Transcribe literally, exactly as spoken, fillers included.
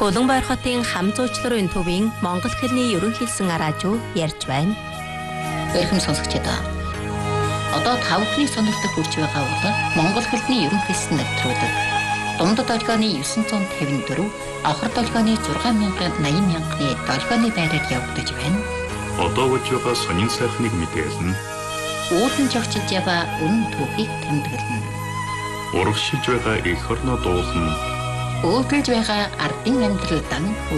Улаанбаяр хотын хам зуучларын төвийн монгол хэлний ерөнхийлсэн араажуу ярьж байна. Эрхэм сонсогчдоо. Одоо тавхны сонирхолтой хүрч байгаа бол монгол хэлний ерөнхийлсэн нэвтрүүлэг. Дундад долгионы дев'ятсот тавин дөрөв, авхар долгионы зургаан мянган найман мянганы долгионы байраар явагдаж байна. Одоо болж байгаа сонин сайхныг мэдээлнэ. Уулын жогчж яваа үнэн түүхийг тэмдэглэнэ. Урагшилж байгаа эх орноо дуулна. Өөдөлж байгаа ардын амьдрал дан